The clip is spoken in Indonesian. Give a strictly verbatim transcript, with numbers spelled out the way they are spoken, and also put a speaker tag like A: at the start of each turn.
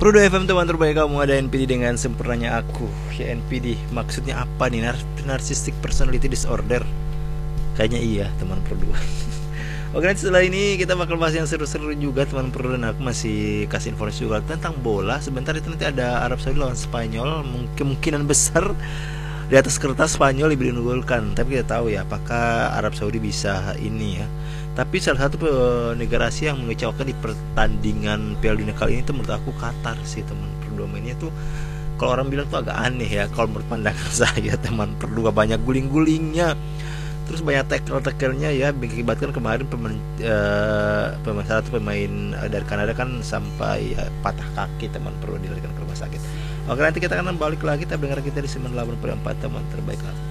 A: Pro dua F M teman terbaik kamu, ada N P D dengan sempurnanya aku. Ya N P D maksudnya apa nih? Nar- Narcissistic Personality Disorder. Kayaknya iya teman Pro dua. Oke, setelah ini kita bakal bahas yang seru-seru juga teman Pro, dan aku masih kasih informasi juga tentang bola. Sebentar itu nanti ada Arab Saudi lawan Spanyol. Mungkin kemungkinan besar di atas kertas Spanyol lebih diunggulkan, tapi kita tahu ya apakah Arab Saudi bisa ini ya. Tapi salah satu eh, negara Asia yang mengecewakan di pertandingan Piala Dunia kali ini tuh menurut aku Qatar sih teman. Berdua mainnya tuh kalau orang bilang tuh agak aneh ya kalau menurut pandangan saya teman. Berdua banyak guling-gulingnya, terus banyak tackle-tackle-nya ya, mengakibatkan kemarin pemain uh, pemain salah satu pemain uh, dari Kanada kan sampai uh, patah kaki teman, perlu dilarikan ke rumah sakit. Oke, nanti kita akan balik lagi, kita dengar kita di sembilan puluh delapan koma empat teman terbaik.